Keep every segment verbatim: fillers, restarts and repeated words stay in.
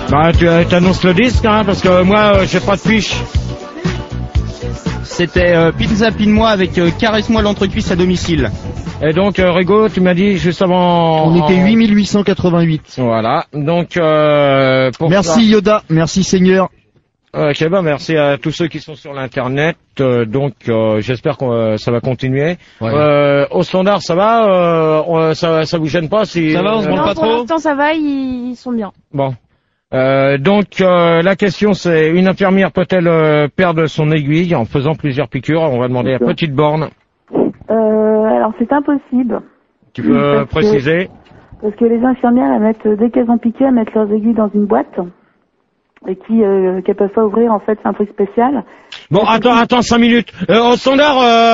Bah, tu annonces le disque, hein, parce que moi, euh, j'ai pas de fiche. C'était euh, Pizza Pine-moi avec euh, Caresse-moi l'entrecuisse à domicile. Et donc, euh, Rigo, tu m'as dit juste avant... On était huit mille huit cent quatre-vingt-huit. Voilà, donc... Euh, pour merci ça... Yoda, merci Seigneur. Ok, bah merci à tous ceux qui sont sur l'internet. Euh, donc, euh, j'espère que euh, ça va continuer. Ouais. Euh, au standard, ça va euh, on, ça, ça vous gêne pas si ça va, on se branle pas trop. Pour l'instant, ça va, ils, ils sont bien. Bon. Euh, donc, euh, la question, c'est une infirmière peut-elle euh, perdre son aiguille en faisant plusieurs piqûres? On va demander à Petite Borne. Euh, alors, c'est impossible. Tu peux parce préciser que, Parce que les infirmières, elles mettent, dès qu'elles ont piqué, elles mettent leurs aiguilles dans une boîte. Et qui euh, qu'elles peuvent pas ouvrir, en fait, c'est un truc spécial. Bon, et attends, attends, cinq minutes. Euh, au standard,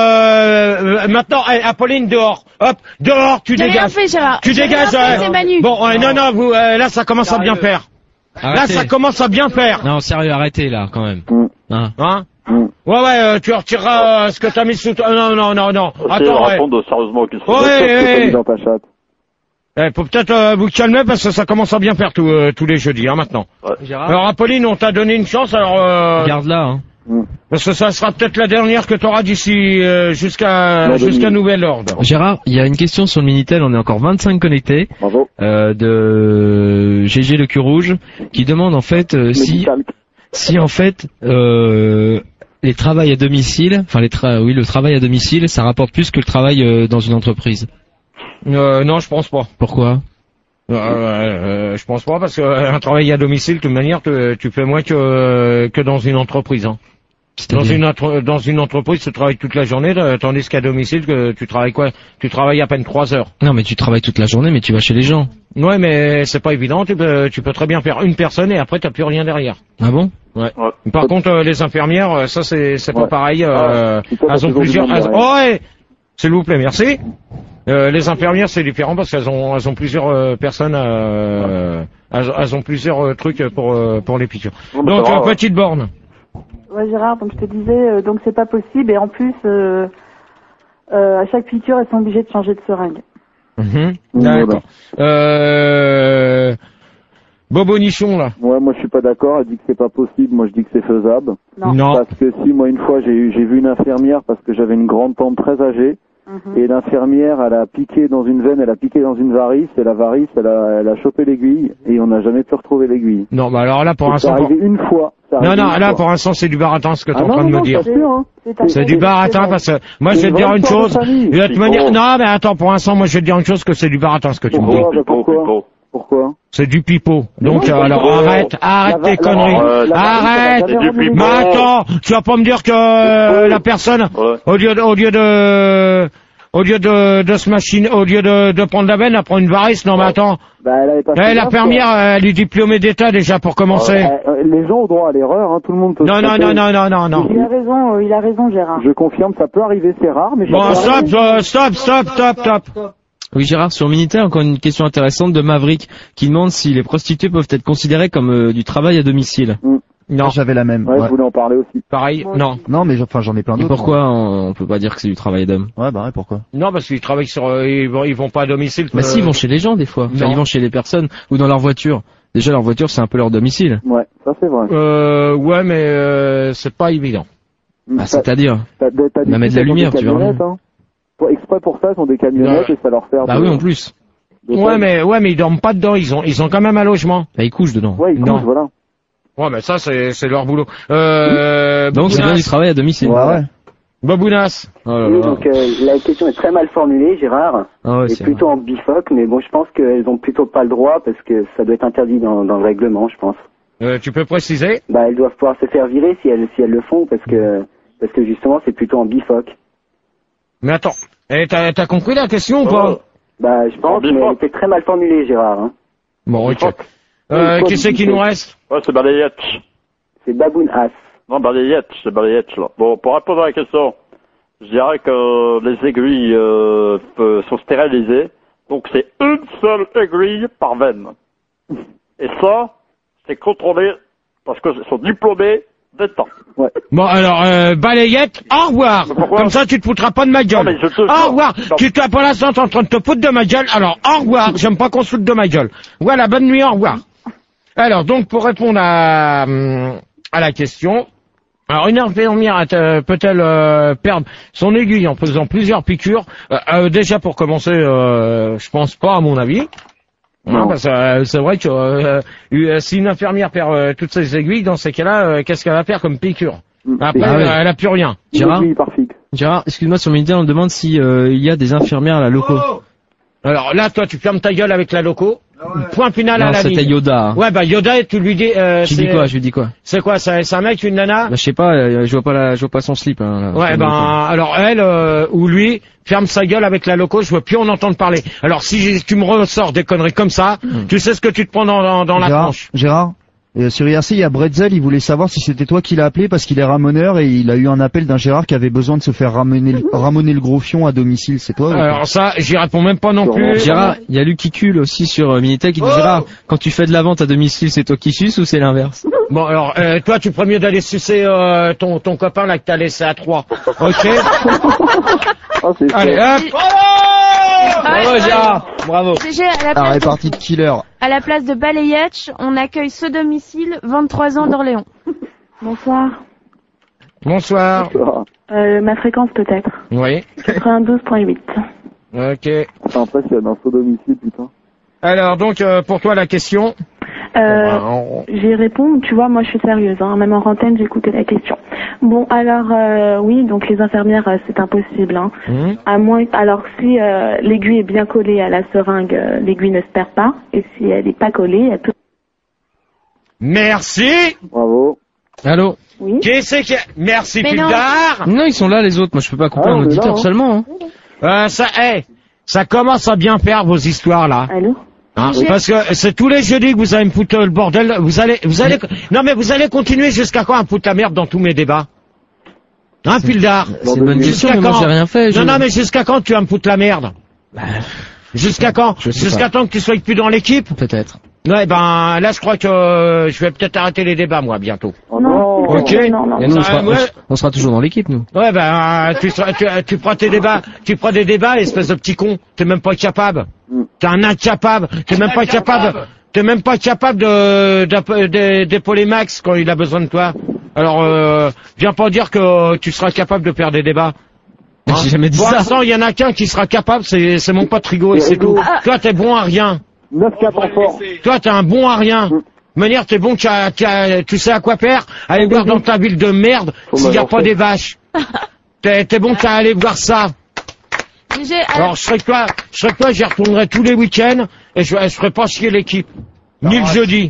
euh, maintenant, hey, Apolline, dehors. Hop, dehors, tu J'ai dégages. Rien fait, Gérard. Tu J'ai dégages. Rien fait, euh, Manu. Bon, euh, non, non, vous, euh, là, ça commence à bien faire. Arrêtez. Là, ça commence à bien faire. Non, sérieux, arrêtez là, quand même. Hein, hein Ouais, ouais, euh, tu retireras euh, ce que t'as mis sous toi. Non, non, non, non. Attends, ouais. Répondre sérieusement qu'ils sont ouais, ouais. dans ta chatte. Eh, faut peut-être euh, vous calmer parce que ça commence à bien faire tout, euh, tous les jeudis, hein, maintenant. Ouais. Alors, Apolline, on t'a donné une chance, alors... Euh, Garde-la, hein. Parce que ça sera peut-être la dernière que t'auras d'ici euh, jusqu'à jusqu'à nouvel ordre. Gérard, il y a une question sur le Minitel, on est encore vingt-cinq connectés. Bravo. Euh, de G G le cul rouge, qui demande en fait euh, si... Si en fait... Euh, les travails à domicile, enfin les tra oui le travail à domicile, ça rapporte plus que le travail euh, dans une entreprise. Euh, non, je pense pas. Pourquoi? euh, euh, Je pense pas parce que euh, un travail à domicile, de toute manière, tu, tu fais moins que euh, que dans une entreprise. Hein. Dans une entre, dans une entreprise, tu travailles toute la journée, tandis qu'à domicile, que tu travailles quoi? Tu travailles à peine trois heures. Non, mais tu travailles toute la journée, mais tu vas chez les gens. Ouais, mais c'est pas évident. Tu peux, tu peux très bien faire une personne et après t'as plus rien derrière. Ah bon? Ouais. ouais. Par contre, euh, les infirmières, ça c'est c'est ouais. pas pareil. Euh, ah, elles ont plusieurs. Elles... Oh, ouais. S'il vous plaît, merci. Euh, les infirmières, c'est différent parce qu'elles ont, elles ont plusieurs euh, personnes. Euh, elles, elles ont plusieurs euh, trucs pour euh, pour les piqûres. Non, donc, euh, Petite Borne. Ouais, Gérard, donc je te disais, euh, donc c'est pas possible, et en plus, euh, euh, à chaque piqûre, elles sont obligées de changer de seringue. Mmh. D'accord. Euh, Bobo Nichon, là. Ouais, moi je suis pas d'accord, elle dit que c'est pas possible, moi je dis que c'est faisable. Non. non. Parce que si, moi une fois, j'ai j'ai vu une infirmière parce que j'avais une grande tante très âgée, mmh. et l'infirmière, elle a piqué dans une veine, elle a piqué dans une varice, et la varice, elle a, elle a chopé l'aiguille, et on n'a jamais pu retrouver l'aiguille. Non, bah alors là, pour l'instant... C'est arrivé une fois. Non, non, là, pour l'instant, c'est du baratin, ce que tu es ah en train non, de non, me dire. Hein. C'est du baratin, parce que, moi, je vais te dire une chose, de toute manière, non, mais attends, pour l'instant, moi, je vais te dire une chose, que c'est du baratin, ce que tu me dis. Pourquoi, pourquoi, pourquoi? C'est du pipeau. Donc, non, alors, arrête, arrête tes conneries. Euh, arrête! Mais attends, tu vas pas me dire que euh, la personne, ouais. au lieu de, au lieu de, au lieu de, de se machiner, au lieu de, de prendre la veine, elle prend une varice. Non, mais attends. Bah, elle avait pas eh, la fermière, elle est diplômée d'État déjà pour commencer. Euh, les gens ont droit à l'erreur, hein, tout le monde peut. Non, non, non, non, non, non, non. Il a raison, euh, il a raison, Gérard. Je confirme, ça peut arriver, c'est rare, mais. Bon, stop, stop, stop, stop, stop, stop. Oui, Gérard, sur Minitel, encore une question intéressante de Maverick qui demande si les prostituées peuvent être considérées comme euh, du travail à domicile. Mm. Non, j'avais la même. Ouais, ouais, je voulais en parler aussi. Pareil, ouais. non. Non, mais enfin, j'en ai plein d'autres. Pourquoi on, on peut pas dire que c'est du travail d'homme? Ouais, bah ouais, pourquoi? Non, parce qu'ils travaillent sur, euh, ils vont, ils vont pas à domicile. Bah euh... si, ils vont chez les gens des fois. Enfin, ils vont chez les personnes ou dans leur voiture. Déjà, leur voiture, c'est un peu leur domicile. Ouais, ça c'est vrai. Euh, ouais, mais euh, c'est pas évident. Bah, c'est-à-dire, t'as, t'as bah, mettre de la lumière, tu vois. Hein. Pour, exprès pour ça, ils ont des camionnettes ouais. et ça leur fait. Bah oui, en plus. Ouais, mais ouais, mais ils dorment pas dedans. Ils ont, ils ont quand même un logement. Bah ils couchent dedans. Ouais, ils couchent, voilà. Ouais, mais ça, c'est, c'est leur boulot. Euh, donc, c'est bien du travail à domicile. Ouais, ouais. Babounas. Oh là là. Oui, donc, euh, la question est très mal formulée, Gérard. Ah ouais, c'est plutôt vrai. En bifoque, mais bon, je pense qu'elles ont plutôt pas le droit parce que ça doit être interdit dans, dans le règlement, je pense. Euh, tu peux préciser? Bah, elles doivent pouvoir se faire virer si elles, si elles le font parce que, parce que justement, c'est plutôt en bifoque. Mais attends. Eh, t'as, t'as compris la question ou pas? Bah, je pense, mais elle était très mal formulée, Gérard, hein. Bon, ok. Euh, qui c'est qui nous reste? Ouais, c'est Balayette. C'est Baboun As. Non, Balayette, c'est Balayette, là. Bon, pour répondre à la question, je dirais que les aiguilles euh, sont stérilisées, donc c'est une seule aiguille par veine. Et ça, c'est contrôlé parce que sont diplômés d'État. Ouais. Bon, alors, euh, Balayette, au revoir. Comme ça, tu te foutras pas de ma gueule. Non, mais je te... Au revoir. Non. Tu t'es pour l'instant en train de te foutre de ma gueule, alors au revoir. J'aime pas qu'on se foute de ma gueule. Voilà, bonne nuit, au revoir. Alors, donc, pour répondre à, à la question, alors une infirmière euh, peut-elle euh, perdre son aiguille en faisant plusieurs piqûres? euh, euh, Déjà, pour commencer, euh, je pense pas, à mon avis. Non, parce que euh, c'est vrai que euh, euh, si une infirmière perd euh, toutes ses aiguilles, dans ces cas-là, euh, qu'est-ce qu'elle va faire comme piqûre? Après, Ah ouais. euh, elle a plus rien. Gérard, Gérard, excuse-moi, sur Minitel, on me demande si euh, il y a des infirmières à la loco. Oh alors là, toi, tu fermes ta gueule avec la loco. Point final Non, à la ligne. c'était Yoda. Ouais, bah Yoda, tu lui dis. Euh, Je lui dis quoi, je lui dis quoi? C'est quoi, c'est c'est un mec, une nana? Bah, je sais pas, euh, je vois pas la, je vois pas son slip. Hein, là. Ouais, ben alors elle euh, ou lui ferme sa gueule avec la loco. Je veux plus en entendre parler. Alors si tu me ressors des conneries comme ça, Hmm. tu sais ce que tu te prends dans, dans, dans la Gérard, tranche. Gérard, euh, sur I R C, il y a Bretzel, il voulait savoir si c'était toi qui l'as appelé parce qu'il est ramoneur et il a eu un appel d'un Gérard qui avait besoin de se faire ramener, le- ramoner le gros fion à domicile. C'est toi ou pas? Alors ça, j'y réponds même pas non plus. Gérard, il y a Luc qui cule aussi sur euh, Minitel qui dit Oh Gérard, quand tu fais de la vente à domicile, c'est toi qui suces ou c'est l'inverse? Bon alors, euh, toi, tu ferais mieux d'aller sucer euh, ton ton copain là que t'as laissé à trois. Ok. Allez, hop. Bravo Gérard, bravo. G G, à la La place, répartie de killer. à la place de Balayetch, on accueille ce domicile, vingt-trois ans d'Orléans. Bonsoir. Bonsoir. Euh, ma fréquence peut-être. Oui. quatre-vingt-douze virgule huit. Ok. C'est impressionnant, ce domicile, putain. Alors donc euh, pour toi la question. Euh, Bon, j'y réponds, tu vois, moi je suis sérieuse, hein, même en antenne j'ai écouté la question. Bon, alors euh, oui, donc les infirmières euh, c'est impossible, hein. Mmh. À moins, alors si euh, l'aiguille est bien collée à la seringue, euh, l'aiguille ne se perd pas, et si elle n'est pas collée, elle peut. Merci. Bravo. Allô? Oui. Qui c'est qui? Merci Mais non. Pildar. Non, ils sont là les autres. Moi, je peux pas couper Ah, un on est auditeur là, hein. seulement. Hein. Euh, ça, hey, ça commence à bien faire vos histoires là. Allô? Hein, Oui. parce que c'est tous les jeudis que vous allez me foutre le bordel. Vous allez, vous allez, non mais vous allez continuer jusqu'à quand à me foutre la merde dans tous mes débats? Hein, Pildar? C'est une bonne question, mais moi j'ai rien fait. je- Non, non, mais jusqu'à quand tu vas me foutre la merde? Jusqu'à quand? je sais Jusqu'à pas. temps que tu sois plus dans l'équipe? Peut-être. Ouais, ben là je crois que euh, je vais peut-être arrêter les débats moi bientôt. Oh Non, non. Ok. non, non. Et nous, on Ah, sera, ouais. on sera toujours dans l'équipe, nous. Ouais, ben tu, seras- tu, tu prends tes débats, tu prends des débats, espèce de petit con. T'es même pas capable. Mm. T'es un incapable. T'es même pas capable. T'es même pas capable de d'app- de- d'épauler Max quand il a besoin de toi. Alors, euh, viens pas dire que tu seras capable de faire des débats. Hein? J'ai jamais dit Pour ça. l'instant, il y en a qu'un qui sera capable, c'est c'est mon pote Rigaud et c'est tout. Toi, t'es bon à rien. neuf quatre en fort. Toi, t'es un bon à rien. De manière, t'es bon, tu, as- tu as- tu sais à quoi faire. Aller voir dans ta ville de merde Faut s'il n'y a pas m'avancer. des vaches. T'es t'es bon qu'à aller voir ça. G G, à la- Alors, je serais que toi, je serais que toi, j'y retournerai tous les week-ends et je, je ferai pas chier l'équipe. Ni le jeudi.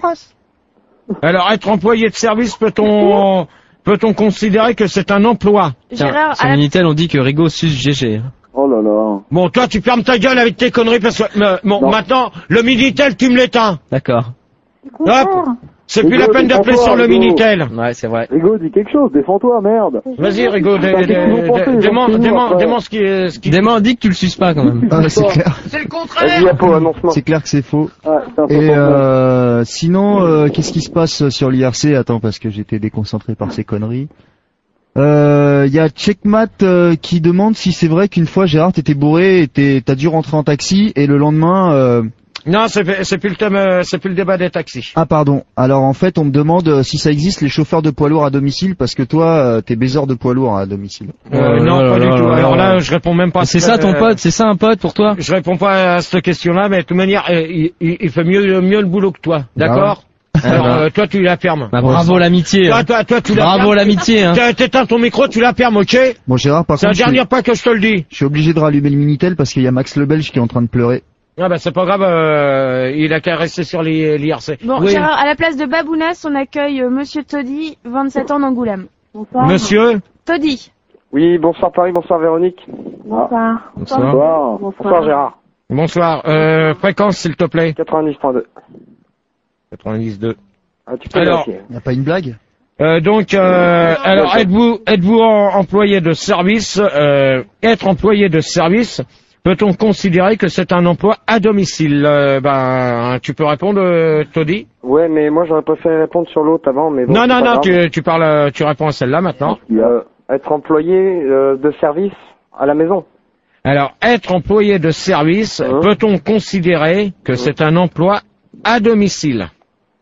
Alors, être employé de service, peut-on, peut-on considérer que c'est un emploi? Gérard, Sur à la- Minitel, on dit que Rigaud suce G G. Oh là là. Bon, toi, tu fermes ta gueule avec tes conneries parce que, euh, bon, Non. maintenant, le Minitel, tu me l'éteins. D'accord. Hop. C'est plus la Rigaud, peine d'appeler défends-toi, sur le Rigaud. Minitel. Ouais, c'est vrai. Rigaud, dis quelque chose, défends-toi, merde. Vas-y, Rigaud, dé- Qu'est-ce dé- qu'ils vont penser, dé- les dément, gens chez nous, dément, après dément ce qui est, ce qui... Dément dit que tu le suces pas quand même. Ah, c'est clair. C'est le Vas-y, contraire. Apo, annonce-moi. C'est clair que c'est faux. Ah, c'est un peu Et pour ça. euh, sinon, euh, qu'est-ce qui se passe sur l'I R C? Attends, parce que j'étais déconcentré par ces conneries. Il euh, y a Checkmat euh, qui demande si c'est vrai qu'une fois Gérard t'étais bourré et t'es- t'as dû rentrer en taxi et le lendemain. Euh... Non, c'est c'est plus le thème, euh, c'est plus le débat des taxis. Ah pardon. Alors en fait, on me demande euh, si ça existe les chauffeurs de poids lourds à domicile parce que toi, euh, t'es baiseur de poids lourds à domicile. Euh, Oh non, là pas là du là tout. là Alors là. là, je réponds même pas. à C'est ce- ça ton euh, pote, c'est ça un pote pour toi? Je réponds pas à cette question-là, mais de toute manière, euh, il, il- il fait mieux, mieux le boulot que toi. D'accord? Alors, bah. euh, toi, tu la fermes. Bah, bravo l'amitié. Toi, hein. toi, toi, tu la Bravo fermes. l'amitié. Hein. T'é- T'éteins ton micro, tu la fermes, ok? Bon Gérard, par C'est la contre, je suis- dernière fois que je te le dis. je suis obligé de rallumer le Minitel parce qu'il y a Max Lebelge qui est en train de pleurer. Ah bah c'est pas grave, euh, il a qu'à rester sur l'I R C. Bon, Oui. Gérard, à la place de Babounas, on accueille euh, Monsieur Toddy, vingt-sept ans d'Angoulême. Bonsoir. Monsieur, Toddy. Oui, bonsoir Paris, bonsoir Véronique. Bonsoir. Bonsoir. Bonsoir. Bonsoir Gérard. bonsoir. Euh, fréquence, s'il te plaît. quatre-vingt-dix point deux. quatre-vingt-dix deux. Ah, tu peux Alors, vérifier. Y a pas une blague? Euh, donc, euh, alors, êtes-vous êtes-vous en- employé de service? euh, Être employé de service, peut-on considérer que c'est un emploi à domicile? Euh, Ben, tu peux répondre, euh, Toddy? Ouais, mais moi j'aurais préféré répondre sur l'autre avant, mais bon. Non, c'est non, pas non, grave. tu, tu parles, euh, tu réponds à celle-là maintenant. Euh, être employé euh, de service à la maison. Alors, être employé de service, Hein peut-on considérer que c'est un emploi à domicile?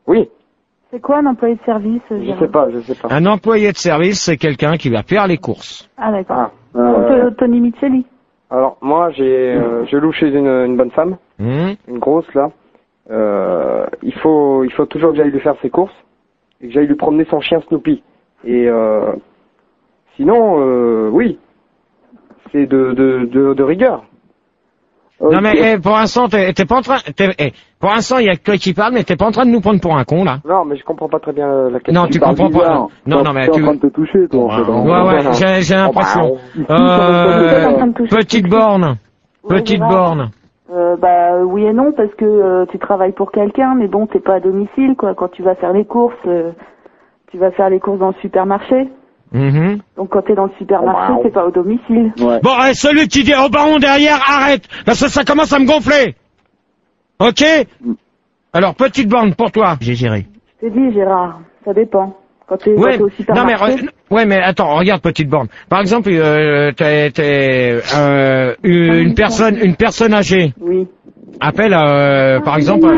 Oui. C'est quoi un employé de service, Je Gérard? sais pas, je sais pas. Un employé de service, c'est quelqu'un qui va faire les courses. Ah, d'accord. Ah, euh, Tony Micheli. alors, moi, j'ai, euh, je loue chez une, une bonne femme, Mmh. une grosse, là. Euh, il faut, il faut toujours que j'aille lui faire ses courses et que j'aille lui promener son chien Snoopy. Et euh, sinon, euh, oui, c'est de, de, de, de rigueur. Non mais eh, pour l'instant, t'es t'es pas en train... t'es- eh, pour l'instant, il y a que toi qui parle, mais t'es pas en train de nous prendre pour un con, là. Non, mais je comprends pas très bien la question. Non, tu comprends pas. Non, non, mais T'es tu... en train de te toucher, toi, en fait. Ouais, ouais, j'ai j'ai l'impression. T'es en train de Euh, toucher. petite borne. Ouais, Petite Gérard. borne. Euh, bah oui et non, parce que euh, tu travailles pour quelqu'un, mais bon, t'es pas à domicile, quoi. Quand tu vas faire les courses, euh, tu vas faire les courses dans le supermarché. Mhm. Donc quand t'es dans le supermarché, t'es pas au domicile. Ouais. Bon, eh, celui qui dit au baron derrière, arrête, parce que ça commence à me gonfler. Ok? Alors, petite borne pour toi. J'ai géré. Je t'ai dit, Gérard, ça dépend. Quand t'es quand Ouais, t'es au non mais, supermarché. re- ouais, mais attends, regarde, petite borne. Par exemple, euh, t'es, t'es, euh, une personne, une personne âgée. Oui. Appelle, euh, par exemple.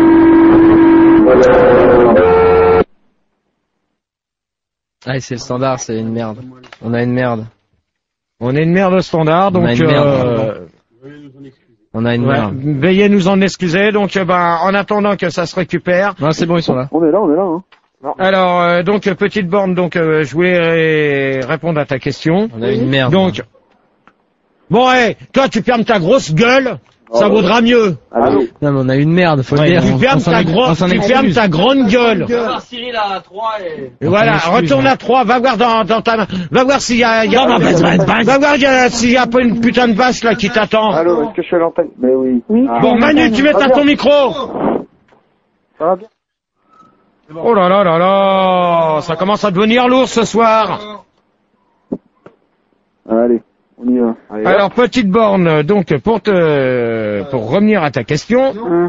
Ah, c'est le standard, c'est une merde. On a une merde. On est une merde au standard, donc. On a une merde, euh, On a une ouais, merde. veuillez nous en excuser. Donc, euh, ben, en attendant que ça se récupère. Non, c'est bon, ils sont là. On est là, on est là, hein. Alors, euh, donc, euh, petite borne, donc, euh, je voulais euh, répondre à ta question. On a une merde. Donc, bon, hé, toi, tu fermes ta grosse gueule, ça vaudra mieux. Allô. Non, mais on a une merde, faut Ouais, le dire. tu On- fermes on s'en ta, est- gro- on s'en tu excuse. fermes ta grande gueule. Cyril à trois et... Et voilà, On s'en excuse, retourne hein. à trois, va voir dans, dans ta main, va voir s'il y a, il y a- va voir il y a- s'il y a pas une putain de vache là qui t'attend. Allô, est-ce que je suis à l'antenne? Mais oui. Oui. Ah. Bon, Manu, tu mets à ton micro. Ça va bien? Oh là là là là, ça commence à devenir lourd ce soir. Allez, on y va. Allez, Alors, petite borne, donc, pour te, pour revenir à ta question, Hein.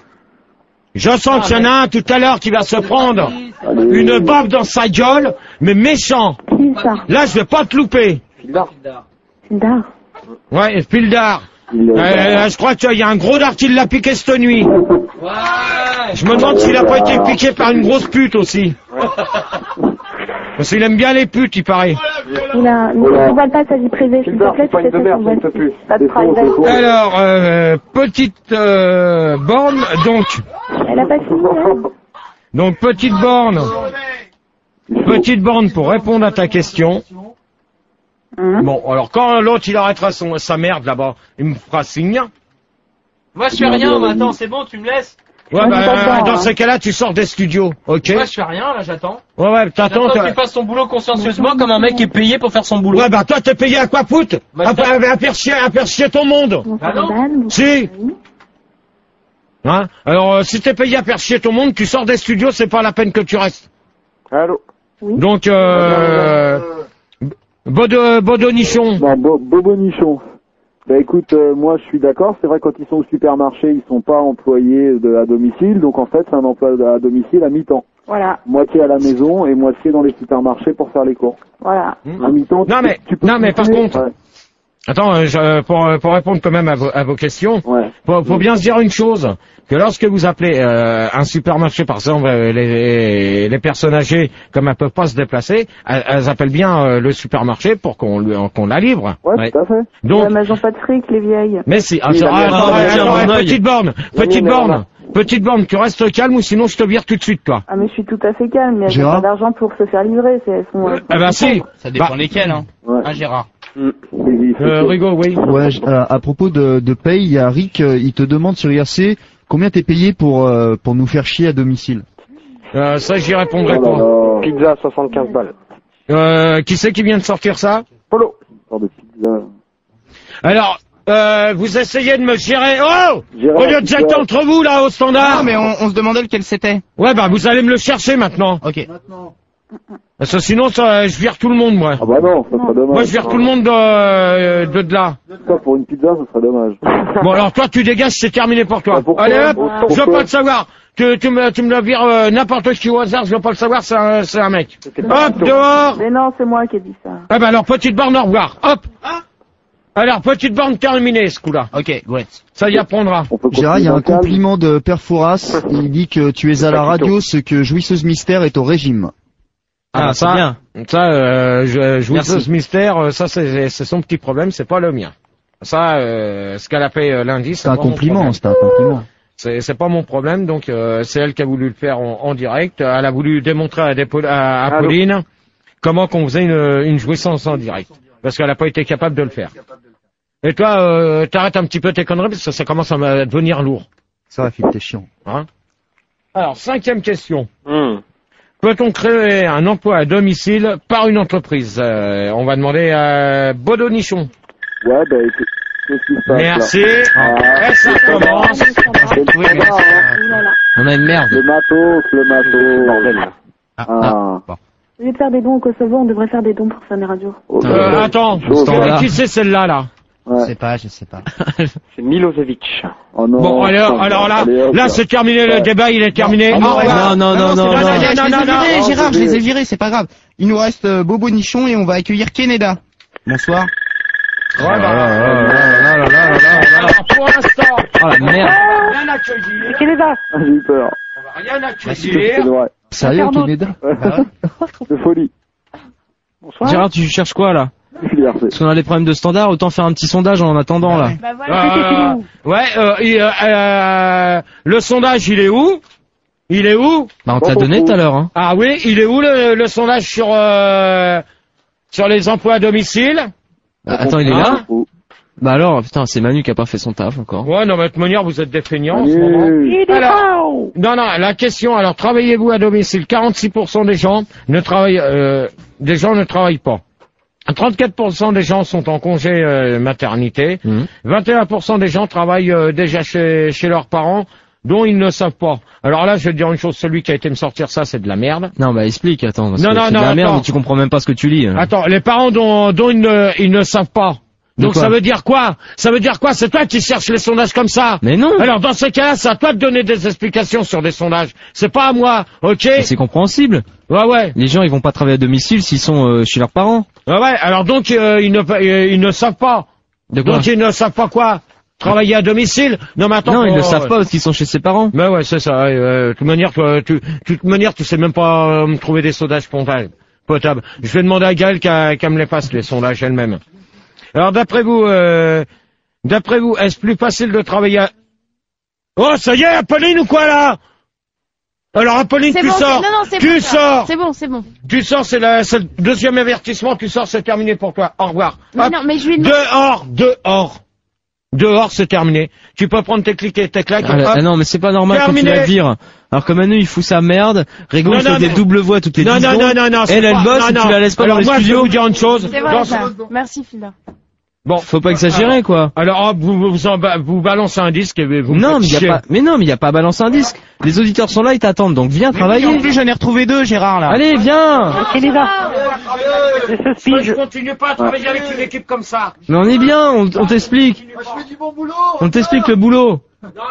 je sens qu'il y en a un tout à l'heure qui va se prendre une baffe dans sa gueule, mais méchant. Qui ça? Là, je vais pas te louper. Fildar. Fildar. Ouais, Pildar. Il est- Euh, je crois qu'il y a un gros dard qui l'a piqué cette nuit. Je me demande s'il a pas été piqué par une grosse pute aussi. Parce qu'il aime bien les putes, il paraît. Il a, ne dévoile pas sa vie privée, s'il te Fildar, plaît, c'est pas tu une fais de ça merde, sur s'il te web. plaît. Pas de C'est faux, private. c'est faux. Alors, euh, petite euh, borne, donc, Elle a pas fini, hein. donc petite borne, petite borne pour répondre à ta question. Hein. Bon, alors quand l'autre il arrêtera son, sa merde là-bas, il me fera signe. Moi je fais rien, mais attends, c'est bon, tu me laisses. Ouais, Moi, bah, j'ai pas le temps, dans hein. ces cas-là, tu sors des studios, ok? Moi je fais rien, là j'attends. Ouais, ouais, t'attends. J'attends t'as- qu'il fasse son boulot consciencieusement comme un mec qui est payé pour faire son boulot. Ouais, bah toi, t'es payé à quoi foutre? Bah, à, je t'en- à- à faire chier, à faire chier ton monde. Bonsoir, Ah non. madame. Si. Oui. Hein? Alors, euh, si t'es payé à faire chier ton monde, tu sors des studios, c'est pas la peine que tu restes. Allô? Donc, euh... Bodo, Bodonichon. Non, Bo- Bobonichon. Bah écoute, euh, moi je suis d'accord, c'est vrai quand ils sont au supermarché, ils sont pas employés de, à domicile, donc en fait c'est un emploi à domicile à mi-temps. Voilà, Moitié à la maison et moitié dans les supermarchés pour faire les courses. voilà. À mi-temps, tu Non, peux- mais- tu peux non, mais par continuer. contre- Ouais. Attends, euh, je- pour, pour répondre quand même à vos, à vos questions, Ouais. faut, faut bien se dire une chose, que lorsque vous appelez euh, un supermarché, par exemple, euh, les, les personnes âgées, comme elles peuvent pas se déplacer, elles, elles appellent bien euh, le supermarché pour qu'on lui- qu'on la livre. Ouais, Ouais. tout à fait. Donc, Ouais, mais elles ont pas de fric, les vieilles. mais si, Oui, attends, la attends, merde, attends, c'est attends, un bon œil. petite borne, petite mais borne, voilà. petite borne, tu restes calme ou sinon je te vire tout de suite, toi. Ah, mais je suis tout à fait calme, mais elles ont Gérard pas d'argent pour se faire livrer, c'est, elles sont, elles sont Eh ben si. Ça dépend Bah, lesquels, hein. Ouais. Hein, Gérard. C'est- c'est- euh, Rigaud, oui. Ouais, j- euh, à propos de, de paye, il y a Rick, euh, il te demande sur I R C combien t'es payé pour euh, pour nous faire chier à domicile. Euh, ça, j'y répondrai Oh là pas. là. Pizza, soixante-quinze balles. Euh, qui c'est qui vient de sortir ça? Polo. Sorte de pizza. Alors, euh, vous essayez de me gérer. Oh! Gérard, Au lieu de pizza. jeter entre vous, là, au standard. Non, mais on, on se demandait lequel c'était. Ouais, bah, vous allez me le chercher maintenant. Ok. Parce que sinon, ça, je vire tout le monde, moi. Ah bah non, ça serait dommage. Moi, je vire tout le monde de, euh, de, de là. Ça, pour une pizza, ça serait dommage. Bon, alors, toi, tu dégages, c'est terminé pour toi. Bah, pourquoi Allez, hop, Pourquoi je veux pas le savoir. Tu, tu me, tu me le vires euh, n'importe qui au hasard, je veux pas le savoir, c'est un, c'est un mec. Hop, dehors. Mais non, c'est moi qui ai dit ça. Ah bah alors, petite borne, au revoir. Hop. Alors, petite borne terminée, ce coup-là. Ok, ouais. Ça y apprendra. Gérard, il y a un compliment de Père Fouras. Il dit que tu es à la radio, ce que Jouisseuse Mystère est au régime. Ah, Ah, ça, c'est bien. ça, euh, je, je Merci. vous ce mystère, euh, ça c'est c'est son petit problème, c'est pas le mien. Ça, euh, ce qu'elle a fait euh, lundi, c'est C'est un pas mon compliment, problème. c'est un compliment. C'est c'est pas mon problème, donc euh, c'est elle qui a voulu le faire en, en direct. Elle a voulu démontrer à, Dépo- à, à Pauline comment qu'on faisait une, une jouissance en direct, parce qu'elle a pas été capable de le faire. Et toi, euh, t'arrêtes un petit peu tes conneries parce que ça commence à me- devenir lourd. Ça va, Philippe, t'es chiant. Hein. Alors, cinquième question. Peut-on créer un emploi à domicile par une entreprise? Euh, On va demander à Bodo Nichon. Ouais, bah écoute, qu'est-ce qui se passe Merci. là Et ça commence. C'est le standard, hein. On a une merde. Le matos, le matos. Bordel. Ah. Au lieu de faire des dons au Kosovo, on devrait faire des dons pour Fan Radio. Euh, attends, qui c'est celle-là, là? Je sais pas, je sais pas. C'est Milosevic. Oh non. Bon, alors, alors là, là c'est terminé, le débat, il est terminé. Ah, Au revoir. Non, non, non, non, c'est pas non. vrai, je les ai non, non, virés, non, Gérard, non, je les ai c'est- virés, c'est pas grave. Il nous reste euh, Bobo Nichon et on va accueillir Keneda. Bonsoir. Ouais, bah, alors, pour l'instant, Oh la merde. rien à accueillir. Quel est là J'ai eu peur. On va rien C'est accueillir. vrai. Sérieux, Keneda? De folie. Gérard, tu cherches quoi là? Parce qu'on a les problèmes de standard, autant faire un petit sondage en attendant là. Bah voilà. Euh, ouais, euh, il, euh, euh, le sondage, il est où? Il est où? Bah on te l'a donné tout à l'heure. Hein. Ah oui, il est où le, le sondage sur euh, sur les emplois à domicile? Bah, attends, il est là? Hein? Bah alors, putain, c'est Manu qui a pas fait son taf encore. Ouais, non, mais de toute manière, vous êtes des feignants en ce moment. Alors, non, non, la question, alors, travaillez-vous à domicile? quarante-six pour cent des gens ne travaillent, euh, des gens ne travaillent pas. trente-quatre pour cent des gens sont en congé euh, maternité. Mmh. vingt et un pour cent des gens travaillent euh, déjà chez, chez leurs parents, dont ils ne savent pas. Alors là, je vais te dire une chose, celui qui a été me sortir ça, c'est de la merde. Non, bah explique, attends. Parce Non, que non, c'est non, de la merde, attends. mais tu comprends même pas ce que tu lis. hein. Attends, les parents dont, dont ils, ne, ils ne savent pas. De Donc quoi ça veut dire quoi? Ça veut dire quoi? C'est toi qui cherches les sondages comme ça. Mais non. Alors dans ces cas-là, c'est à toi de donner des explications sur des sondages. C'est pas à moi, ok? Mais c'est compréhensible. Ouais, ouais. Les gens, ils vont pas travailler à domicile s'ils sont euh, chez leurs parents. Ouais, ouais. Alors donc euh, ils ne euh, ils ne savent pas. De quoi Donc ils ne savent pas quoi? Travailler à domicile? Non, mais attends. Non, ils oh, ne savent pas parce qu'ils sont chez ses parents. Mais ouais, c'est ça. ouais, ouais. De toute manière, toi, tu, tu, de toute manière, tu sais même pas euh, me trouver des sondages potables. potables. Je vais demander à Gaëlle qu'elle qu'elle me les passe les sondages elle-même. Alors d'après vous, euh, d'après vous, est-ce plus facile de travailler à... Oh, ça y est, Apolline ou quoi là? Alors Apolline, C'est tu bon, c'est- sors, non, non, c'est tu bon, ça. sors, C'est bon, c'est bon. tu sors, c'est la- c'est le deuxième avertissement, tu sors, c'est terminé pour toi. Au revoir. Mais Hop. non, mais je lui demande- Dehors, dehors, dehors, c'est terminé. Tu peux prendre tes clics et tes claques. Ah, hop. ah non, mais c'est pas normal quand tu Terminé. la vires. Alors que Manu, il fout sa merde. Rigo, Non, il fait non, des mais- doubles voix toutes les Non, dix non, secondes. non, non, non, c'est Elle, elle pas- bosse, non, et tu non. la laisses pas Alors dans les moi, je vais studios. vous dire une chose. C'est vrai, Dans- ça. Merci, Phila. Bon. Faut pas exagérer, quoi. Alors, hop, vous, vous, en ba- vous balancez un disque et vous me Non, faites mais y a chier. pas, mais non, mais y a pas à balancer un disque. Les auditeurs sont là, ils t'attendent, donc viens travailler. En plus, j'en ai retrouvé deux, Gérard, là. Allez, viens! Quel est là Je continue pas à travailler avec une équipe comme ça. Mais on est bien, on, on t'explique. On t'explique le boulot.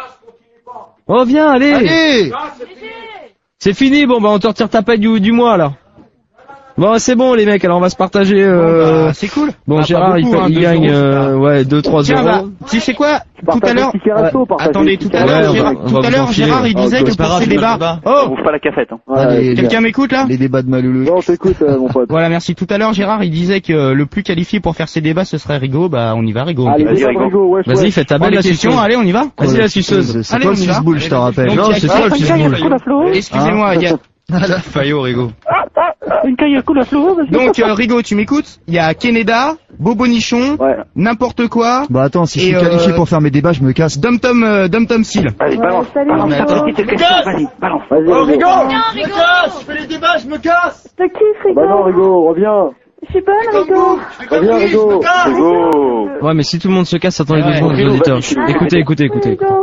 Oh, viens, allez! Allez! C'est fini, bon, bah, on te retire ta paye du, du mois, là. Bon, c'est bon, les mecs, alors on va se partager, euh... Bah, c'est cool. Bon, Bah, Gérard, pas il, beaucoup, fait- hein, il deux gagne, euros, euh, ouais, deux, trois Tiens, bah, euros. tu sais quoi? Tout à Partagez l'heure, le ticket resto, partagez attendez, le tout ticket à l'heure, resto. Gérard, Ouais, on va- tout on à va l'heure, vous filer. Gérard, il Ah, disait ok, que c'est pas pour grave, ces je débats. débat. Oh! On ouvre pas la cafette. Hein. Ah, Ouais, les, Quelqu'un m'écoute, là? les débats de Maloulou. Non, je t'écoute, euh, mon pote. Voilà, merci. Tout à l'heure, Gérard, il disait que le plus qualifié pour faire ces débats, ce serait Rigo. Bah, on y va, Rigo. Allez, Vas-y, débat de Rigo. Rigo, wesh, Vas-y, wesh. fais ta Prends belle les la questions, suceuse. allez, on y va? Vas-y, la suceuse. C'est Allez, pas on le y va. suce-boule, je te rappelle. Donc, Non, il y a- c'est ça, le Une caille à coup la fleur. Excusez-moi, il y a... Fayot, Rigo. Une caille à coup la fleur. Donc, euh, Rigo, tu m'écoutes? Il y a Keneda, Bobo Nichon, Ouais. n'importe quoi, Bah attends, si je Et, suis qualifié euh, pour faire mes débats, je me casse. Dom Tom, euh, Dom Tom Seal. Allez, balance. Salut, balance. Rigo. Vas-y, balance. Vas-y, Oh, Rigo. Rigo! Viens, Rigo. Je fais les débats, je me casse! Je te kiffe, Bah non, Rigo. Rigo, reviens. Je suis bonne, Rigo. Reviens, Rigo. Rigo. Ouais, mais si tout le monde se casse, attendez deux Ouais, secondes, les Rigo, auditeurs. vas-y, Écoutez, écoutez, écoutez. Rigo.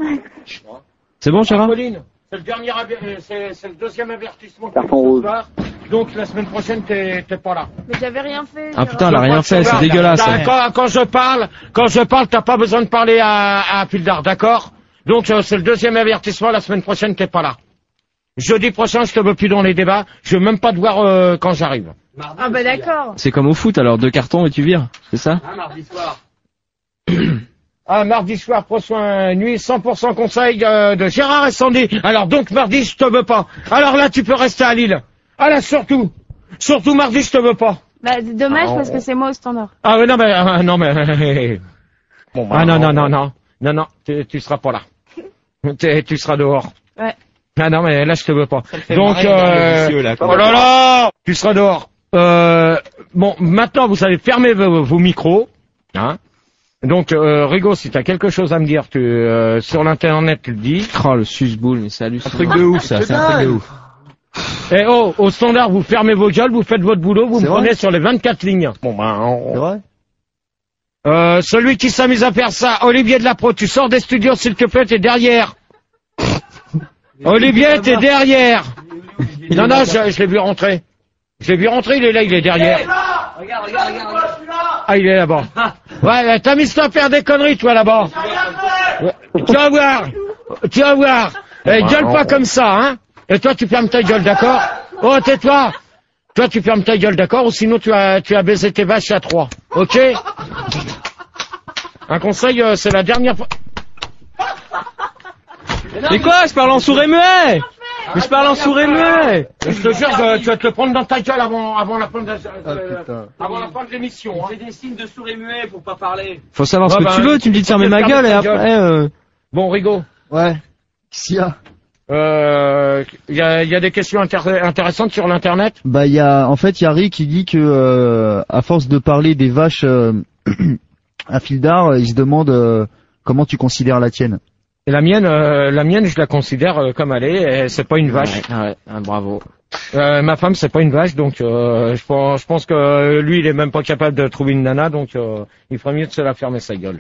C'est bon, Gérard? Pauline, c'est le dernier, aver- euh, c'est c'est le deuxième avertissement que Carton tu fais ce rouge. soir. Donc la semaine prochaine, t'es t'es pas là. Mais j'avais rien fait. Ah Gérard. putain, elle a rien fait, c'est Regarde, dégueulasse. t'as- Quand, quand je parle, quand je parle, t'as pas besoin de parler à, à Pildar, d'accord? Donc euh, c'est le deuxième avertissement, la semaine prochaine, t'es pas là. Jeudi prochain, je te veux plus dans les débats, je veux même pas te voir euh, quand j'arrive. Ah bah d'accord. C'est comme au foot, alors deux cartons et tu vires, c'est ça? Un mardi soir. Ah, mardi soir, prends soin nuit, cent pour cent conseil euh, de Gérard et Sandy. Alors donc mardi, je te veux pas. Alors là, tu peux rester à Lille. Ah là, surtout. Surtout mardi, je te veux pas. Bah, c'est dommage Ah, on- parce que c'est moi au standard. Ah oui, non mais ah, non mais bon, bah, ah non non non non non non tu, tu seras pas là. Tu, tu seras dehors. Ouais. Ah non mais là je te veux pas. fait Donc marrer, regarde le vicieux, là, oh quoi. là là, tu seras dehors. Euh, bon maintenant vous allez fermer vos, vos micros, hein. Donc euh, Rigo, si t'as quelque chose à me dire, tu euh, sur l'internet tu le dis. Oh le susboule, mais c'est hallucinant. Un truc de ouf, ça, c'est un truc de ouf. Et oh, au standard, vous fermez vos gueules, vous faites votre boulot, vous me C'est vrai prenez sur les vingt-quatre lignes. Bon ben, on- C'est vrai? Euh, celui qui s'amuse à faire ça, Olivier de la Pro, tu sors des studios s'il te plaît, t'es derrière. Olivier, t'es derrière. Non, non, je, je l'ai vu rentrer. Je l'ai vu rentrer, il est là, il est derrière. Regarde, regarde, regarde. Ah, il est là-bas. Ouais, t'as mis ça à faire des conneries, toi, là-bas. Ouais, tu vas voir. Tu vas voir. Eh, gueule pas comme ça, hein. Et toi, tu fermes ta gueule, d'accord? Oh, tais-toi. Toi, tu fermes ta gueule, d'accord? Ou sinon, tu as, tu as baisé tes vaches à trois. Ok? Un conseil, euh, c'est la dernière fois. Mais quoi, je parle en sourd et muet. Mais je parle en sourd et muet. Je te jure que tu vas te le prendre dans ta gueule avant, avant la fin de, Ah, putain. avant la fin de l'émission. Hein. C'est des signes de sourd et muet pour pas parler. Faut savoir ce Ouais, que bah, tu veux, tu me dis de fermer ma fermer gueule et ta gueule. après, euh... Bon, Rigo, Ouais. Qu'est-ce qu'il y a? euh, il y a, il y a des questions intér- intéressantes sur l'internet. Bah, il y a, en fait, il y a Rick qui dit que, euh, à force de parler des vaches, euh, à Fildar, il se demande, euh, comment tu considères la tienne. Et la mienne, euh, la mienne, je la considère euh, comme elle est. Et c'est pas une vache. Ouais, ouais, ah, bravo. Euh, ma femme, c'est pas une vache, donc euh, je pense, je pense que lui, il est même pas capable de trouver une nana, donc euh, il ferait mieux de se la fermer sa gueule.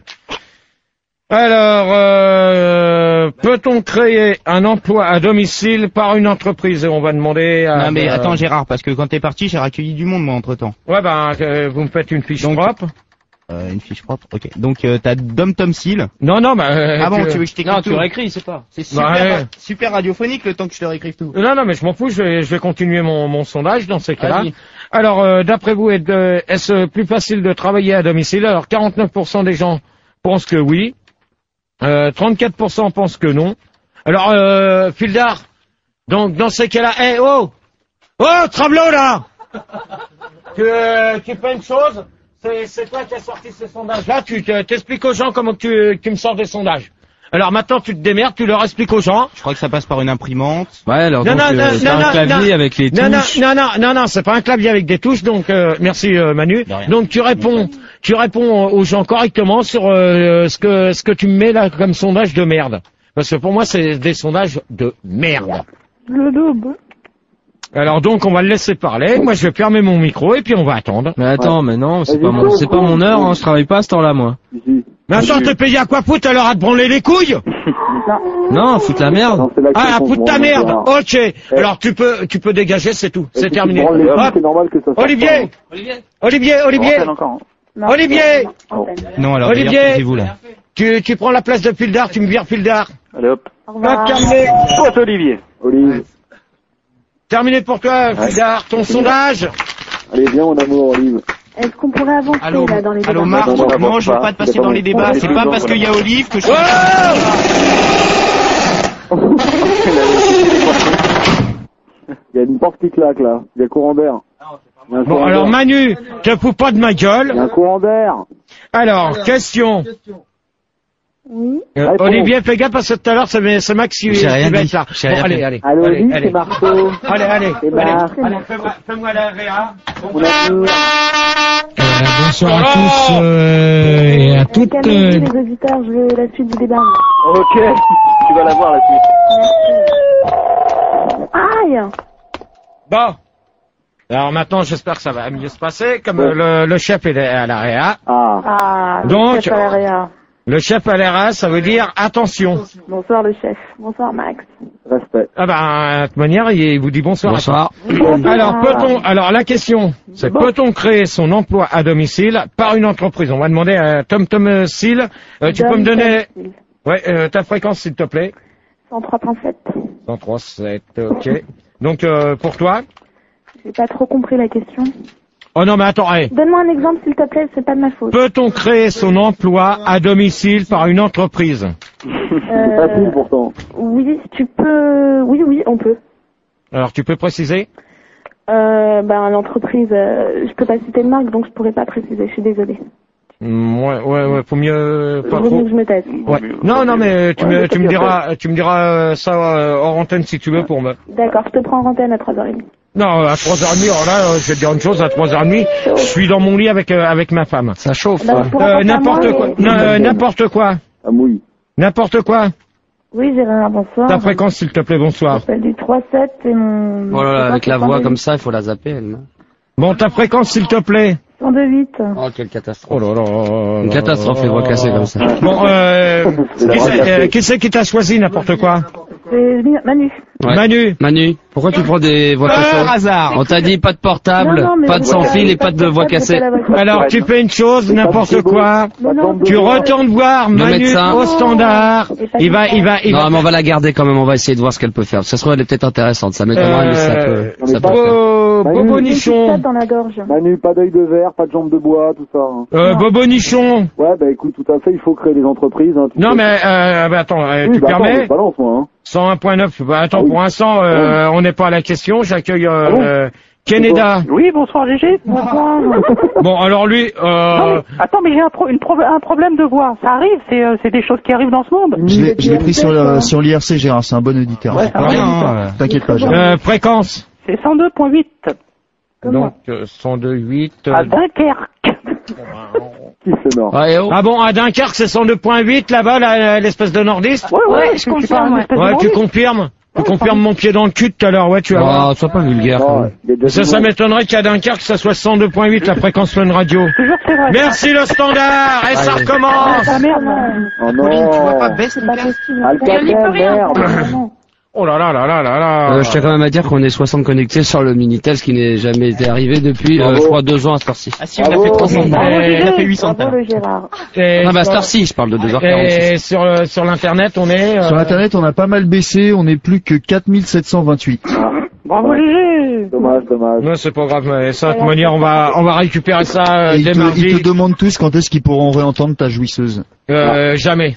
Alors, euh, peut-on créer un emploi à domicile par une entreprise? Et on va demander à... Non mais euh, attends Gérard, parce que quand t'es parti, j'ai accueilli du monde moi entre temps. Ouais, ben, euh, vous me faites une fiche Donc, propre. Euh, une fiche propre, ok. Donc euh, t'as Dom Tom Seal. Non, non, bah... euh, Ah bon, tu veux que je t'écrive Non, tout? tu réécris, c'est pas. C'est super, Ouais. super radiophonique le temps que je te réécrive tout. Non, non, mais je m'en fous, je vais, je vais continuer mon, mon sondage dans ces cas-là. Vas-y. Alors, euh, d'après vous, est- de- est-ce plus facile de travailler à domicile? Alors, quarante-neuf pour cent des gens pensent que oui. Euh, trente-quatre pour cent pensent que non. Alors, euh, Fildar, donc dans ces cas-là, eh, oh Oh, Travelot, là Tu, euh, tu fais une chose, c'est, c'est toi qui as sorti ces sondages-là, tu te- t'expliques aux gens comment tu, tu me sors des sondages. Alors maintenant, tu te démerdes, tu leur expliques aux gens. Je crois que ça passe par une imprimante. Ouais, alors Non, donc, non, euh, non, t'as non, un clavier non. avec les Non, non, touches. non, non, non, non, c'est pas un clavier avec des touches, donc euh, merci euh, Manu. De rien. Donc tu réponds, tu réponds aux gens correctement sur euh, ce que ce que tu me mets là comme sondage de merde. Parce que pour moi c'est des sondages de merde. Le double. Alors donc on va le laisser parler. Moi je vais fermer mon micro et puis on va attendre. Mais attends, mais non, c'est Vas-y, pas mon, cours, c'est pas cours, mon heure, cours. hein, je travaille pas à ce temps-là, moi. Ici. Mais attends, t'es payé à quoi foutre alors à te branler les couilles? Non, foutre la merde. Non, c'est là que Ah, à c'est foutre bon, ta bon, merde. bon. Ok. Alors tu peux tu peux dégager, c'est tout. Et C'est si tu terminé. branles les couilles, Hop. c'est normal que ça sorte Olivier, pas. Olivier. Olivier, Olivier, Antenne encore, hein. Non, Olivier. antenne. Non alors Olivier. d'ailleurs, taisez-vous là. tu tu prends la place de Fildar, tu me vires Fildar. Allez hop. Au Hop, revoir. terminé. Toi, Olivier. Olive. Terminé pour toi, Fildar, ton sondage. Allez, viens, mon amour, Olive. Est-ce qu'on pourrait avancer Allô, là dans les allô débats Marc, Non, non, non, non, je veux pas. pas te passer C'est pas dans bon. les débats, c'est pas parce qu'il y a Olive que je... Il y a une porte qui claque, là. Il y a courant d'air. Il y a un Bon, courant alors d'air. Manu, te fous pas de ma Il y a gueule. un courant d'air. Alors, question. Oui. Euh, Réponds. Olivier, fais gaffe parce que tout à l'heure, c'est c'est Max qui, J'ai qui rien va dit. être là. J'ai Bon, rien allez, fait. allez, Allô, allez, Olive, allez, c'est Marceau. allez, allez, C'est allez, Marc. allez, fais-moi, fais-moi la réa. Mon amour. Bonsoir à tous euh, et à toutes. Calmez-vous, euh, les auditeurs, je veux la suite du débat. Ok. Tu vas la voir, la suite. Aïe. Bon. Alors maintenant, j'espère que ça va mieux se passer. Comme euh, le, le chef est à la réa. Ah. Ah, Donc- le chef à la réa. Le chef à la réa, ça veut dire attention. Bonsoir le chef. Bonsoir Max. Respect. Ah ben, de toute manière, il vous dit bonsoir. Bonsoir. Alors, peut-on, alors la question, c'est peut-on créer son emploi à domicile par une entreprise? On va demander à Tom Tom Seal. Euh, tu peux me donner, ouais, euh, ta fréquence s'il te plaît. cent trois point sept. cent trois, sept, ok. Donc, euh, pour toi, J'ai pas trop compris la question. Oh non, mais attends, hey. Donne-moi un exemple, s'il te plaît, c'est pas de ma faute. Peut-on créer son emploi à domicile par une entreprise? C'est facile pourtant. Oui, tu peux... Oui, oui, on peut. Alors, tu peux préciser? Euh, ben, l'entreprise, euh, je peux pas citer de marque, donc je pourrais pas préciser, je suis désolée. Mm, ouais, ouais, ouais, faut mieux pas Vaut mieux trop. que je me taise. Ouais. Non, non, mais tu me, tu me diras, tu me diras euh, ça euh, hors antenne si tu veux pour me. D'accord, je te prends en antenne à trois heures trente. Non, à trois heures trente, alors là, euh, je vais te dire une chose, à trois heures trente, je suis dans mon lit avec euh, avec ma femme. Ça chauffe. Bah, je pourrais Euh, pas faire n'importe moins, quoi, mais- non, euh, n'importe quoi, Ah mouille. n'importe quoi. Oui, Gérard, bonsoir. Ta fréquence, s'il te plaît, bonsoir. Je m'appelle du trois sept et mon... Oh là là, avec la voix comme ça, il faut la zapper, elle. non Bon, ta fréquence, s'il te plaît. cent deux huit. Oh, quelle catastrophe. Oh là là. Une catastrophe, les voix cassées comme ça. Bon, euh, qui c'est euh, qui c'est qui t'a choisi n'importe quoi? C'est Manu. Ouais. Manu. Manu, pourquoi tu prends des voix Par cassées? hasard. On t'a dit pas de portable, Non, non, mais pas de vous sans savez, fil et pas pas de de voix portable, cassée. c'est pas la voix cassée. Alors, tu fais une chose, n'importe quoi. Mais non, Tu retournes voir Le Manu médecin. au standard. Et pas Il va, du il va, il Non, va. mais on va la garder quand même, on va essayer de voir ce qu'elle peut faire. Ça se trouve, elle est peut-être intéressante, ça m'étonnerait, mais ça Euh, peut, ça peut faire. Bo- Manu. Bobo Une petite Nichon. tape dans la gorge. Manu, pas d'œil de verre, pas de jambes de bois, tout ça. hein. Euh, Bobo Nichon. Ouais, bah écoute, tout à fait, il faut créer des entreprises. Hein, tu Non sais. mais euh, bah, attends, euh, Oui, tu bah, attends, permets je balance moi. Hein. cent un point neuf. Bah attends, Ah oui. pour l'instant, euh, on n'est pas à la question. J'accueille euh, Ah bon euh, Keneda. Oui, bonsoir Gégé. Bonsoir. Bon, alors lui, Non, euh, mais, attends, mais j'ai un, pro- une pro- un problème de voix. Ça arrive, c'est euh, c'est des choses qui arrivent dans ce monde. Je l'ai, je l'ai pris sur le, sur l'I R C, Gérard, c'est un bon auditeur. Ouais, C'est pas ah rien, oui. hein, T'inquiète pas, Gérard. euh, fréquence. C'est cent deux point huit. Donc euh, cent deux huit. euh, À Dunkerque. Qui c'est mort? Ah, et oh. Ah bon, à Dunkerque, c'est cent deux point huit là-bas, là, l'espèce de nordiste. Ouais, ouais, Ouais, je suis confirme, pas un ouais. espèce de Ouais, tu bandit. confirmes. Tu confirmes mon pied dans le cul tout à l'heure, ouais, tu vas voir. Oh, sois pas vulgaire. quand Non, même. il y a déjà Ça, du ça monde. m'étonnerait qu'à Dunkerque, ça soit cent deux point huit la fréquence Fun Radio. Je te jure que c'est vrai. Merci le standard, et ça Allez. recommence. Ah merde. Oh non. Pauline, tu vois pas, baisse C'est ton pas casque. possible. Alcatel, On y peut rien. merde. Oh là là là là là là. Euh, je tiens quand même à dire qu'on est soixante connectés sur le Minitel, ce qui n'est jamais été arrivé depuis, euh, Bravo. je crois, deux ans à cette heure-ci. Ah si, on a Bravo. fait trois cents. Bravo, On a Gégé. fait huit cents. Bravo le Gérard. Et Ah bah, à sur- cette heure-ci, je parle de deux heures quarante-six. Et sur, euh, sur l'internet, on est... euh, Sur internet, on a pas mal baissé, on est plus que quatre mille sept cent vingt-huit. Bravo Gégé. Dommage, dommage. Non, c'est pas grave, mais ça, de toute manière, on va, on va récupérer ça euh, Et ils dès te, mardi. ils te demandent tous quand est-ce qu'ils pourront réentendre ta jouisseuse. Euh, jamais.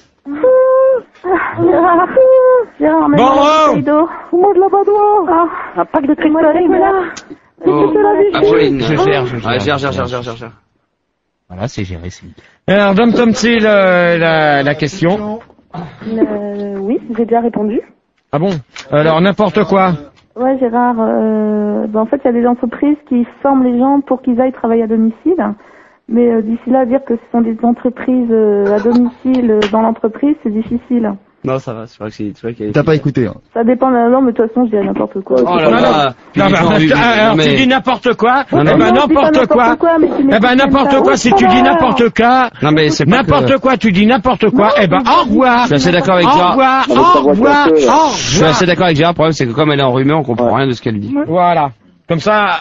Gérard, Gérard, mais Bon, moi, oh. bouteille d'eau. Fous-moi de la badoire. Ah, Un pack de moi de cristalline. chocolat. Oh. Ah, Pauline, Je gère, je gère. Ouais, gère, gère, gère, gère, gère, gère. Voilà, c'est géré, c'est nickel. Alors, Dom Tom Till, euh, la, la question. Euh, oui, j'ai déjà répondu. Ah bon? Alors, n'importe quoi. Ouais, Gérard, euh, ben, en fait, il y a des entreprises qui forment les gens pour qu'ils aillent travailler à domicile. Mais euh, d'ici là, dire que ce sont des entreprises euh, à domicile euh, dans l'entreprise, c'est difficile. Non, ça va, c'est vrai que c'est, c'est vrai qu'il y a... T'as pas écouté, hein. Ça dépend de la langue, mais de toute façon, je dirais n'importe quoi. Oh là Non, là. Puis Non, les bah, gens, oui, oui, ah, alors, non, mais- tu dis n'importe quoi. Non, Eh non, ben, non, je dis pas n'importe quoi. n'importe quoi, mais tu Eh ben, m'expliques n'importe ça. quoi, si tu dis n'importe quoi. Non, mais c'est pas N'importe que... quoi, tu dis n'importe quoi. Eh ben, au revoir. Je suis assez d'accord avec Au Gérard. revoir, Non, mais au ça voit revoir, casser, là. au Je suis revoir. assez d'accord avec Gérard, le problème c'est que comme elle est enrhumée, on comprend Ouais. rien de ce qu'elle dit. Voilà. Comme ça,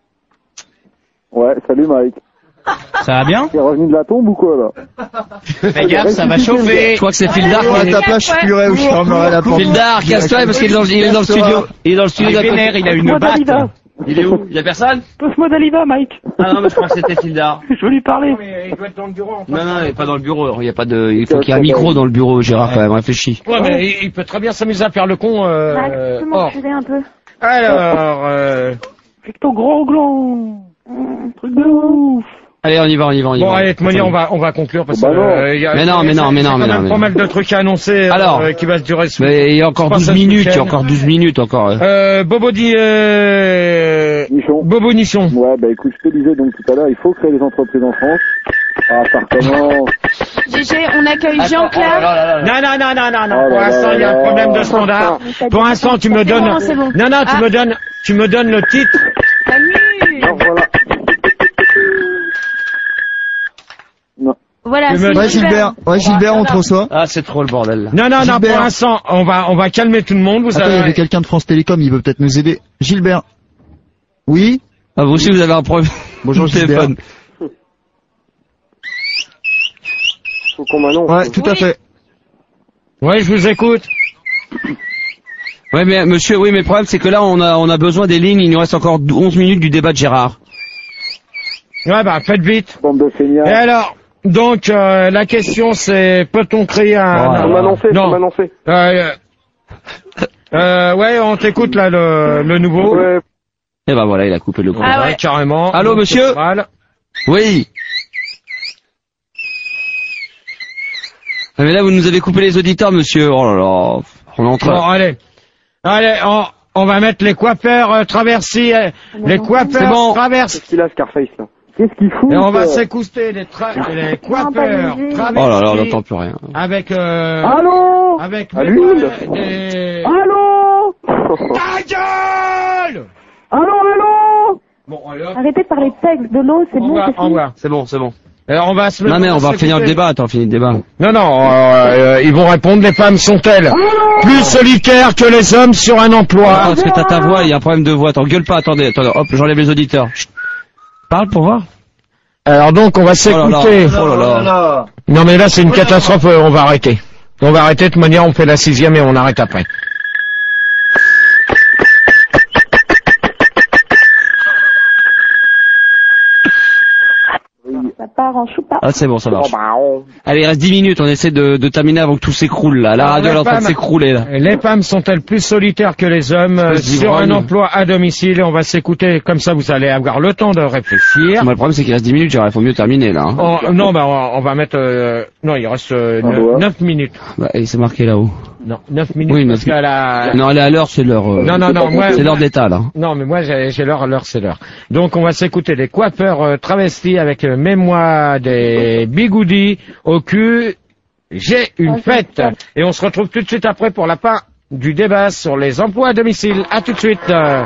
Ouais, salut Mike. Ça va bien? T'es revenu de la tombe ou quoi là? Fais gaffe, ça va chauffer. Je crois que c'est Phil Dark. Moi, qui à est- ta place, je pleurais ou je fermerais la porte. Phil Dark, casse-toi parce qu'il est dans, il est dans le studio. Il est dans le Il studio est d'à côté. vénère, il a une Passe-moi batte. Dalida. Il est où? Il y a personne? Passe-moi Dalida, Mike. Ah non, mais je crois que c'était Phil Dark. Je veux lui parler. il doit être dans le bureau. Non, non, il est pas dans le bureau. Il y a pas de, il faut qu'il y ait un micro dans le bureau, Gérard, quand même, réfléchis. Ouais, mais il, il peut très bien s'amuser à faire le con. Euh, Max, tu peux hors. m'enculer un peu. Alors, euh, Avec ton gros gland. Truc de ouf. Allez, on y va, on y va, on y va. bon, allez, de toute manière, on va, on va conclure parce que. Bah non. euh, y a- Mais non, mais non, mais non, il y a mais quand non, même mais pas non. mal de trucs à annoncer. Alors. euh, qui va se durer. sous- Mais il y a encore Je pense douze à ce minutes, il y week-end. a encore douze minutes encore. Euh, Bobo dit, euh, Nichon. Bobo Nichon. Ouais, bah écoute, je te disais donc tout à l'heure, il faut créer des entreprises en France. Ah, ça recommence. Gégé, on accueille Jean-Claude. Non, non, non, non, non, non. Oh Pour là l'instant, là il y a un là. problème de standard. Pour l'instant, tu me C'est donnes. bon, c'est bon. Non, non, tu Ah. me donnes, tu me donnes le titre. Salut. Non, voilà. Non. Voilà, Tu me- c'est Ouais, Gilbert, ouais, Gilbert, on te reçoit. Ah, c'est trop le bordel, là. Non, non, non. Gilbert. Pour l'instant, on va, on va calmer tout le monde. Vous Attends, il y avez. avait quelqu'un de France Télécom, il peut peut-être nous aider. Gilbert. Oui? Ah, vous aussi, vous avez un problème. Bonjour, de Gilbert. téléphone. Faut qu'on m'annonce. Ouais, tout à Oui. fait. Ouais, je vous écoute. Ouais, mais monsieur, oui, mais le problème, c'est que là, on a, on a besoin des lignes. Il nous reste encore onze minutes du débat de Gérard. Ouais, bah, faites vite. Bande de feignants. Et alors, donc, euh, la question c'est, peut-on créer un... On m'a annoncé, on non. m'a annoncé. Euh, euh, ouais, on t'écoute, là, le, le nouveau. Ouais. Et ben voilà, il a coupé le coup. Ah ouais, carrément. Allô, monsieur? Mal. Oui. Ah, mais là, vous nous avez coupé les auditeurs, monsieur. Oh là là. On est en train. Bon, allez. Allez, on, on va mettre les coiffeurs euh, traversés, euh, les coiffeurs bon. traversés. Qu'est-ce qu'il a, Scarface, là? Qu'est-ce qu'il fout? Et on va euh s'écouter les, tra les coiffeurs traversés. Oh là là, on n'entend plus rien. Avec, euh, Allô? avec À des, l'huile. des... Allô? Ta gueule! Allô, allô? Bon, alors, Arrêtez de parler de texte, de l'eau, c'est on bon, va, c'est on fini. va. C'est bon, c'est bon. Alors on va se Non mais on va s'écouter. finir le débat, attends, finis le débat. Non, non, euh, euh, ils vont répondre, les femmes sont-elles plus solitaires que les hommes sur un emploi? Ah, parce que t'as ta voix, il y a un problème de voix, attends, gueule pas, attendez, attendez, hop, j'enlève les auditeurs. Chut. Parle pour voir. Alors donc on va s'écouter. Oh là là. Oh là là. Non mais là c'est une catastrophe, euh, on va arrêter. On va arrêter, de toute manière on fait la sixième et on arrête après. Ça part en choupa. Ah c'est bon, ça marche. Bon, bah, on... Allez, il reste dix minutes, on essaie de, de terminer avant que tout s'écroule là. La Alors, radio elle est en les train de femmes- s'écrouler là. Les femmes sont-elles plus solitaires que les hommes euh, Espèce sur un d'ivrogne. emploi à domicile? On va s'écouter, comme ça vous allez avoir le temps de réfléchir. Moi, le problème c'est qu'il reste dix minutes, il faut mieux terminer là. Hein. Oh, non, bah, on, on va mettre... euh, non, il reste euh, Ah, neuf- ouais. neuf minutes. Bah, et c'est marqué là-haut. Non, neuf minutes, Oui, parce neuf qu'à la... Non, elle est à l'heure, c'est l'heure. euh, Non, non, non, moi... C'est l'heure d'état là. Non, mais moi, j'ai j'ai l'heure, l'heure, c'est l'heure. Donc, on va s'écouter les coiffeurs euh, travestis avec euh, Mets-moi des bigoudis au cul. J'ai une fête. Et on se retrouve tout de suite après pour la fin du débat sur les emplois à domicile. À tout de suite. euh.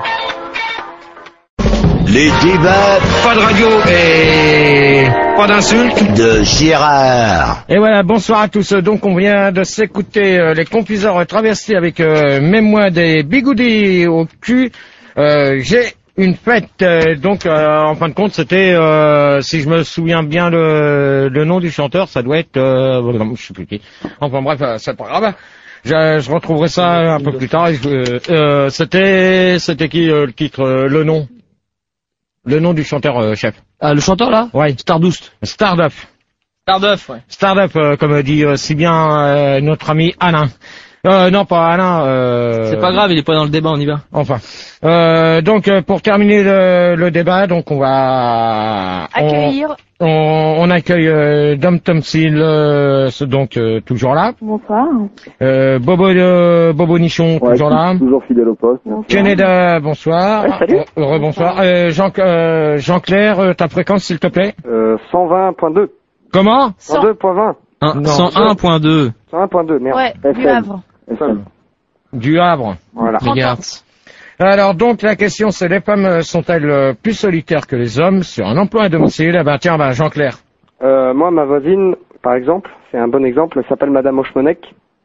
Les débats Pas de radio et pas d'insultes. de Gérard. Et voilà, bonsoir à tous. Donc, on vient de s'écouter euh, les confiseurs euh, travestis avec euh, Mets-moi des bigoudis au cul. Euh, J'ai une fête. Euh, donc, euh, en fin de compte, c'était, euh, si je me souviens bien le, le nom du chanteur, ça doit être, euh, je sais plus qui. Enfin bref, euh, c'est pas grave. Je, je retrouverai ça un peu plus tard. Euh, euh, c'était, c'était qui euh, le titre, euh, le nom, le nom du chanteur euh, chef. Ah, le chanteur là? Ouais. Stardust. Starduff. Starduff, ouais. Startup, euh, comme dit euh, si bien euh, notre ami Alain. Euh, non, pas Alain. Euh... C'est pas grave, il est pas dans le débat, on y va. Enfin. Euh, donc, euh, pour terminer le, le débat, donc on va... Accueillir. On, on, on accueille euh, Dom Tomsil, euh, c'est donc euh, toujours là. Bonsoir. Euh, Bobo, euh, Bobo Nichon, Ouais, toujours là. toujours fidèle au poste. Bonsoir. Canada, bonsoir. Ouais, salut. Euh, Rebonsoir. Euh, Jean, euh, Jean-Claire, euh, ta fréquence, s'il te plaît. Euh, cent vingt point deux. Comment? cent deux point vingt. Non. cent un point deux. cent un point deux, merde. Ouais, du F M. Havre. F M. Du Havre. Voilà. Regarde. Alors donc la question c'est les femmes euh, sont-elles euh, plus solitaires que les hommes sur un emploi à domicile? Eh ben tiens, ben Jean-Claire. Euh, moi, ma voisine, par exemple, c'est un bon exemple, elle s'appelle Madame Hochmonek.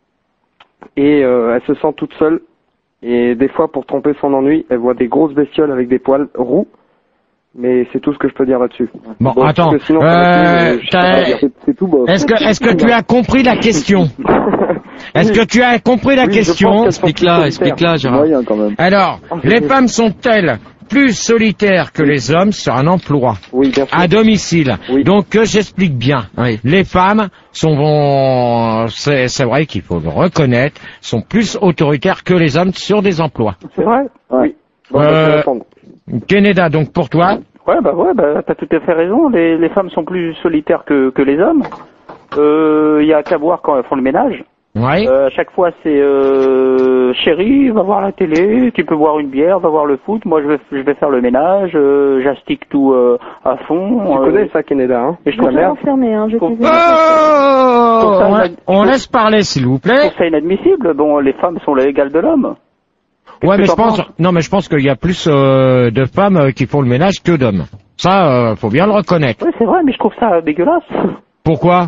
Et euh, elle se sent toute seule. Et des fois, pour tromper son ennui, elle voit des grosses bestioles avec des poils roux. Mais c'est tout ce que je peux dire là-dessus. Bon, Bon, attends. parce que sinon, ça Euh, va être, euh, je sais t'as- pas dire. C'est c'est tout beau. Est-ce que est-ce que tu as compris la question? Est-ce que tu as compris la Oui, je pense question? qu'elles sont Explique-la, plus explique-la, Gérard. Moyen quand même. Alors, les femmes sont-elles plus solitaires que les hommes sur un emploi Oui, bien sûr. à domicile? Oui. Donc que j'explique bien. Oui. Les femmes sont, c'est c'est vrai qu'il faut le reconnaître, sont plus autoritaires que les hommes sur des emplois. C'est vrai? Oui. Bon, bah, je vais Euh, répondre. Canada, donc pour toi? Ouais, bah ouais, bah t'as tout à fait raison. Les, les femmes sont plus solitaires que, que les hommes. Il euh, y a qu'à voir quand elles font le ménage. Oui. Euh, à chaque fois, c'est euh, chérie, va voir la télé, tu peux boire une bière, va voir le foot. Moi, je vais, je vais faire le ménage, euh, j'astique tout euh, à fond. Tu euh, connais ça, Canada, hein? Et je Je trouve vais ça, enfermer, hein, je trouve- suis Oh, ça, on, inad- on laisse parler, s'il vous je plaît. trouve ça inadmissible. Bon, les femmes sont l'égale de l'homme. Ouais, mais que je t'en pense, penses non, mais je pense qu'il y a plus euh, de femmes euh, qui font le ménage que d'hommes. Ça, euh, faut bien le reconnaître. Ouais, c'est vrai, mais je trouve ça dégueulasse. Pourquoi?